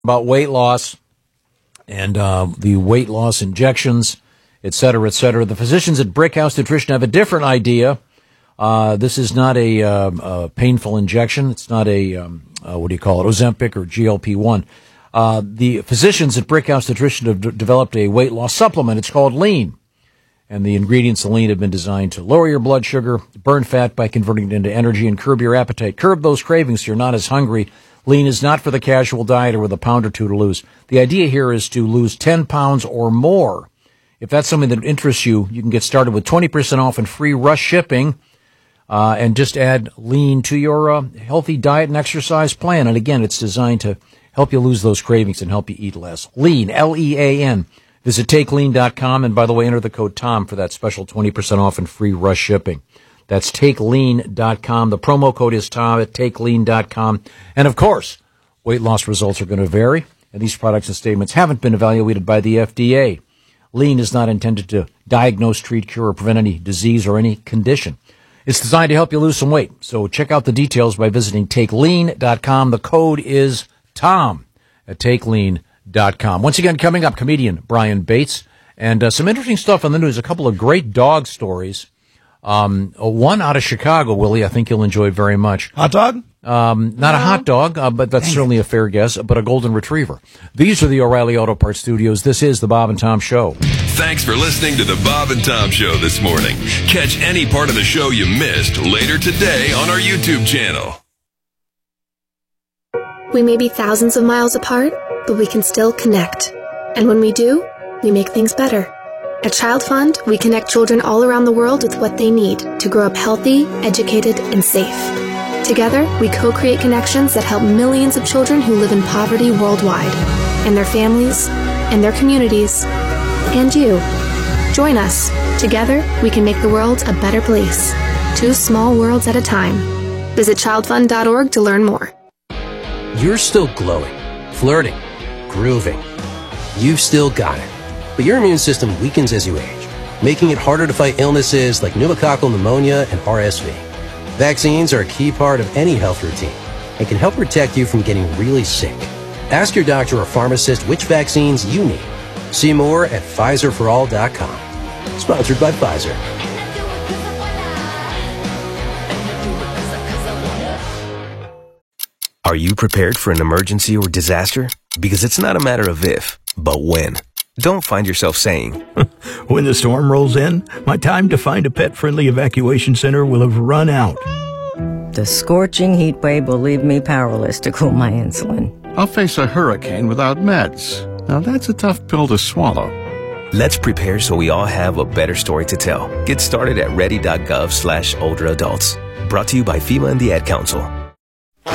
about weight loss and the weight loss injections, et cetera, et cetera. The physicians at Brickhouse Nutrition have a different idea. This is not a painful injection. It's not a, Ozempic or GLP-1. The physicians at Brickhouse Nutrition have developed a weight loss supplement. It's called Lean. And the ingredients of Lean have been designed to lower your blood sugar, burn fat by converting it into energy, and curb your appetite. Curb those cravings so you're not as hungry. Lean is not for the casual dieter with a pound or two to lose. The idea here is to lose 10 pounds or more. If that's something that interests you, you can get started with 20% off and free rush shipping, and just add Lean to your healthy diet and exercise plan. And again, it's designed to help you lose those cravings and help you eat less. Lean, L-E-A-N. Visit TakeLean.com, and by the way, enter the code TOM for that special 20% off and free rush shipping. That's TakeLean.com. The promo code is TOM at TakeLean.com. And of course, weight loss results are going to vary, and these products and statements haven't been evaluated by the FDA. Lean is not intended to diagnose, treat, cure, or prevent any disease or any condition. It's designed to help you lose some weight. So check out the details by visiting TakeLean.com. The code is TOM at TakeLean.com. Once again, coming up, comedian Brian Bates, and some interesting stuff on the news. A couple of great dog stories. One out of Chicago, Willie, I think you'll enjoy very much. Hot dog? Not a hot dog, but that's certainly a fair guess, but a golden retriever. These are the O'Reilly Auto Parts Studios. This is the Bob and Tom Show. Thanks for listening to the Bob and Tom Show this morning. Catch any part of the show you missed later today on our YouTube channel. We may be thousands of miles apart, but we can still connect. And when we do, we make things better. At Child Fund, we connect children all around the world with what they need to grow up healthy, educated, and safe. Together, we co-create connections that help millions of children who live in poverty worldwide, and their families, and their communities, and you. Join us. Together, we can make the world a better place. 2 small worlds at a time. Visit childfund.org to learn more. You're still glowing, flirting, grooving. You've still got it. But your immune system weakens as you age, making it harder to fight illnesses like pneumococcal pneumonia and RSV. Vaccines are a key part of any health routine and can help protect you from getting really sick. Ask your doctor or pharmacist which vaccines you need. See more at PfizerForAll.com. Sponsored by Pfizer. Are you prepared for an emergency or disaster? Because it's not a matter of if, but when. Don't find yourself saying, when the storm rolls in, my time to find a pet-friendly evacuation center will have run out. The scorching heat wave will leave me powerless to cool my insulin. I'll face a hurricane without meds. Now that's a tough pill to swallow. Let's prepare so we all have a better story to tell. Get started at ready.gov/older adults. Brought to you by FEMA and the Ad Council.